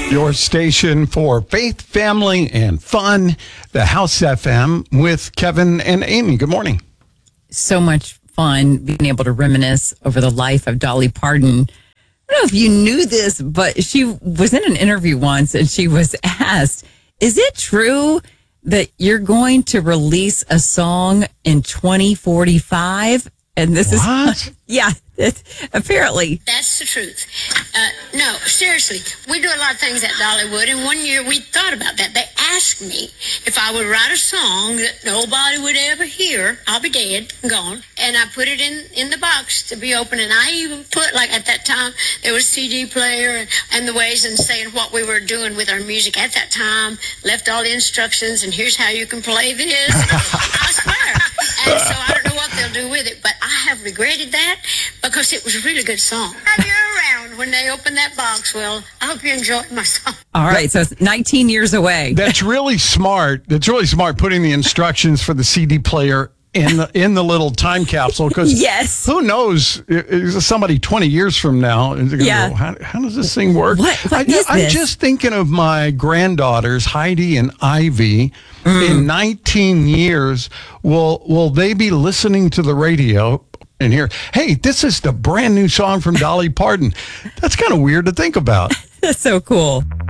Your station for faith, family, and fun, the House FM with Kevin and Amy. Good morning. So much fun being able to reminisce over the life of Dolly Parton. I don't know if you knew this, but she was in an interview once and she was asked, is it true that you're going to release a song in 2045? And this What? Yeah, apparently. That's the truth. No, seriously, we do a lot of things at Dollywood, and one year we thought about that. They asked me if I would write a song that nobody would ever hear. I'll be dead and gone. And I put it in the box to be open, and I even put, like at that time, there was a CD player and the ways and saying what we were doing with our music at that time, left all the instructions, and here's how you can play this. I swear. And so I don't know what they'll do with it, but I have regretted that because it was a really good song. If you're around when they open that box, well, I hope you enjoyed my song. All right, so it's 19 years away. That's really smart. That's really smart putting the instructions for the CD player in the little time capsule, because Yes. who knows, is somebody 20 years from now is going to Yeah. go, how does this thing work? What is I'm this? just thinking of my granddaughters, Heidi and Ivy. In 19 years, will they be listening to the radio and hear, hey, this is the brand new song from Dolly Parton? That's kind of weird to think about. That's so cool.